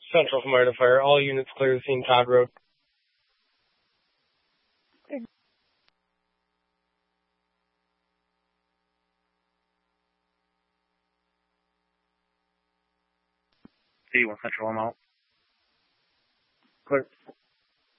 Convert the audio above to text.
Central from Fire to Fire. All units clear the scene, Todd Road. C1 Central, I'm out. Clear.